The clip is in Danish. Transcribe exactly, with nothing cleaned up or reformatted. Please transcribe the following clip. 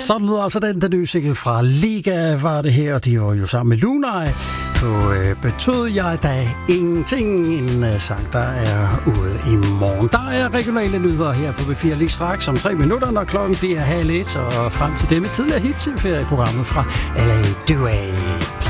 Sådan lyder altså den, den nye single fra Liga var det her, og de var jo sammen med Lunaj. Så øh, betød jeg da ingenting, en uh, sang, der er ude i morgen. Der er regionale nyheder her på B fire lige straks om tre minutter, når klokken bliver halv et, og frem til det med tidligere hit til ferieprogrammet fra L A Duet.